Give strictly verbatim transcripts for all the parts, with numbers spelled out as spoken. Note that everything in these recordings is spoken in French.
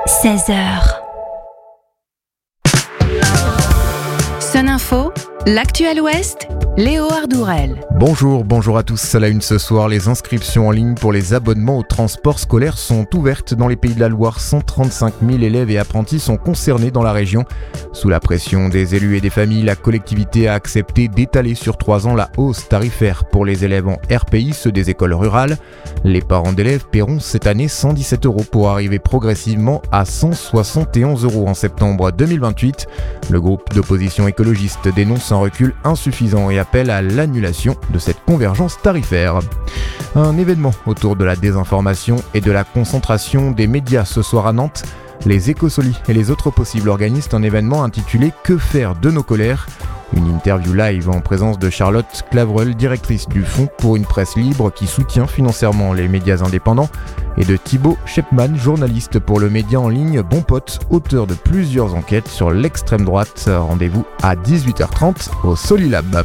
seize heures. Sun Info, l'actu à l'Ouest, Léo Ardourel. Bonjour, bonjour à tous. À la une ce soir, les inscriptions en ligne pour les abonnements au transport scolaire sont ouvertes dans les Pays de la Loire. cent trente-cinq mille élèves et apprentis sont concernés dans la région. Sous la pression des élus et des familles, la collectivité a accepté d'étaler sur trois ans la hausse tarifaire pour les élèves en R P I, ceux des écoles rurales. Les parents d'élèves paieront cette année cent dix-sept euros pour arriver progressivement à cent soixante et onze euros en septembre deux mille vingt-huit. Le groupe d'opposition écologiste dénonce un recul insuffisant et appelle à l'annulation de cette convergence tarifaire. Un événement autour de la désinformation et de la concentration des médias ce soir à Nantes. Les Écosolis et les autres possibles organisent un événement intitulé « Que faire de nos colères ?» Une interview live en présence de Charlotte Clavreul, directrice du Fonds pour une presse libre qui soutient financièrement les médias indépendants, et de Thibaut Shepman, journaliste pour le média en ligne Bon Pote, auteur de plusieurs enquêtes sur l'extrême droite. Rendez-vous à dix-huit heures trente au Solilab.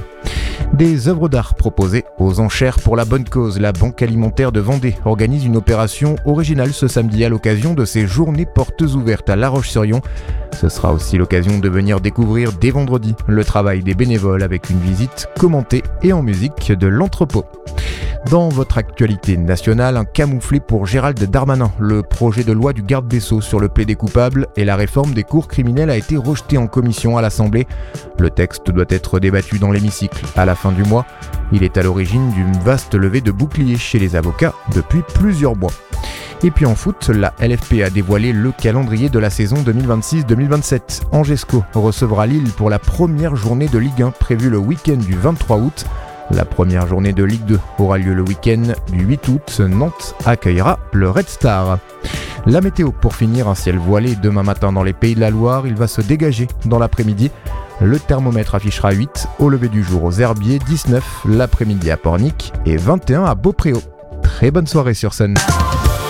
Des œuvres d'art proposées aux enchères pour la bonne cause. La Banque alimentaire de Vendée organise une opération originale ce samedi à l'occasion de ses journées portes ouvertes à La Roche-sur-Yon. Ce sera aussi l'occasion de venir découvrir dès vendredi le travail des bénévoles avec une visite commentée et en musique de l'entrepôt. Dans votre actualité nationale, un camouflet pour Gérald Darmanin. Le projet de loi du garde des Sceaux sur le plaidé coupable et la réforme des cours criminelles a été rejeté en commission à l'Assemblée. Le texte doit être débattu dans l'hémicycle à la fin du mois. Il est à l'origine d'une vaste levée de boucliers chez les avocats depuis plusieurs mois. Et puis en foot, la L F P a dévoilé le calendrier de la saison deux mille vingt-six deux mille vingt-sept. Angesco recevra Lille pour la première journée de Ligue un prévue le week-end du vingt-trois août. La première journée de Ligue deux aura lieu le week-end du huit août. Nantes accueillera le Red Star. La météo pour finir, un ciel voilé demain matin dans les Pays de la Loire. Il va se dégager dans l'après-midi. Le thermomètre affichera huit au lever du jour aux Herbiers, dix-neuf l'après-midi à Pornic et vingt et un à Beaupréau. Très bonne soirée sur Sun.